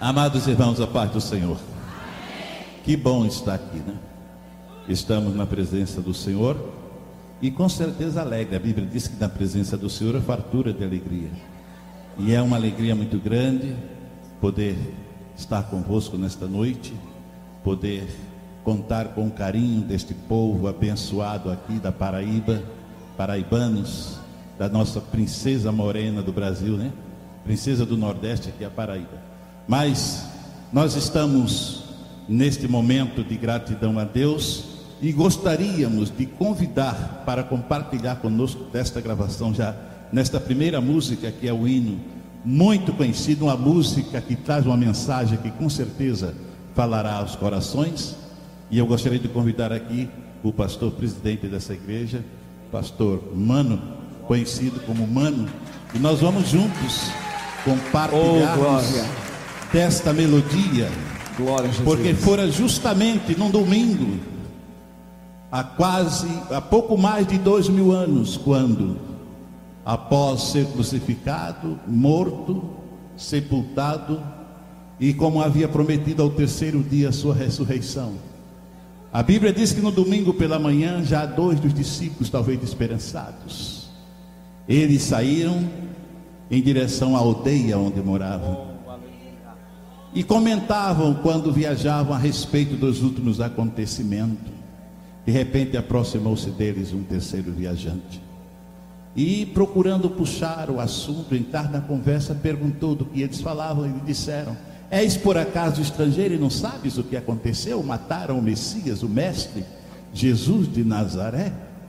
Amados irmãos, a paz do Senhor. Que bom estar aqui, né? Estamos na presença do Senhor e com certeza alegre. A Bíblia diz que na presença do Senhor é fartura de alegria. E é uma alegria muito grande poder estar convosco nesta noite, poder contar com o carinho deste povo abençoado aqui da Paraíba, paraibanos, da nossa princesa morena do Brasil, né? Princesa do Nordeste, aqui é a Paraíba. Mas nós estamos neste momento de gratidão a Deus e gostaríamos de convidar para compartilhar conosco desta gravação, já nesta primeira música, que é o hino muito conhecido, uma música que traz uma mensagem que com certeza falará aos corações. E eu gostaria de convidar aqui o pastor presidente dessa igreja, pastor Mano, conhecido como Mano, e nós vamos juntos compartilharmos desta melodia. Glória a Jesus. Porque fora justamente num domingo, há pouco mais de 2000 anos, quando, após ser crucificado, morto, sepultado, e como havia prometido ao terceiro dia a sua ressurreição, a Bíblia diz que no domingo pela manhã, já 2 dos discípulos, talvez esperançados, eles saíram em direção à aldeia onde moravam, e comentavam quando viajavam a respeito dos últimos acontecimentos. De repente aproximou-se deles um terceiro viajante, e procurando puxar o assunto, entrar na conversa, perguntou do que eles falavam. E lhe disseram: és por acaso estrangeiro e não sabes o que aconteceu? Mataram o Messias, o mestre Jesus de Nazaré.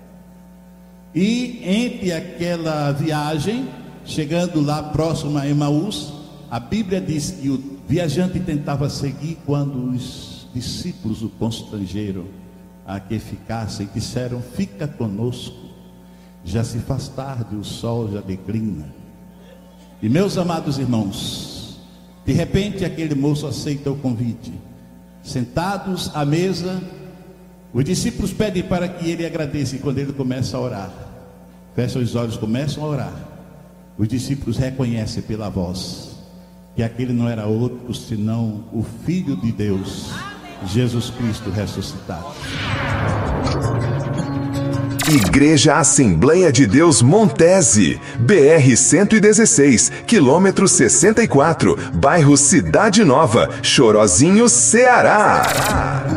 E entre aquela viagem, chegando lá próximo a Emaús, a Bíblia diz que o viajante tentava seguir, quando os discípulos o constrangeram a que ficasse e disseram: fica conosco, já se faz tarde, o sol já declina. E meus amados irmãos, de repente aquele moço aceita o convite. Sentados à mesa, os discípulos pedem para que ele agradeça, e quando ele começa a orar, fecha os olhos, começam a orar, os discípulos reconhecem pela voz que aquele não era outro senão o Filho de Deus, Jesus Cristo ressuscitado. Igreja Assembleia de Deus Montese, BR-116, quilômetro 64, bairro Cidade Nova, Chorozinho, Ceará.